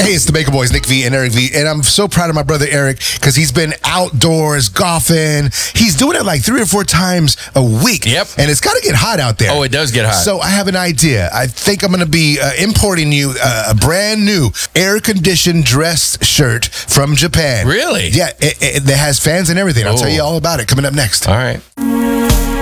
Hey, it's the Baker Boys, Nick V and Eric V, and I'm so proud of my brother Eric because he's been outdoors golfing. He's doing it like 3 or 4 times a week. Yep. And it's got to get hot out there. Oh, it does get hot. So I have an idea. I think I'm going to be importing you a brand new air-conditioned dress shirt from Japan. Really? Yeah, it has fans and everything. I'll tell you all about it coming up next. All right.